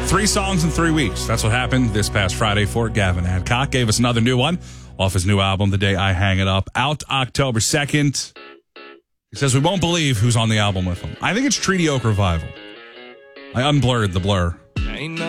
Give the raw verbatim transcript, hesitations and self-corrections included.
Three songs in three weeks. That's what happened this past Friday for Gavin Adcock. Gave us another new one off his new album, The Day I Hang It Up, out October second. He says we won't believe who's on the album with him. I think it's Treaty Oak Revival. I unblurred the blur.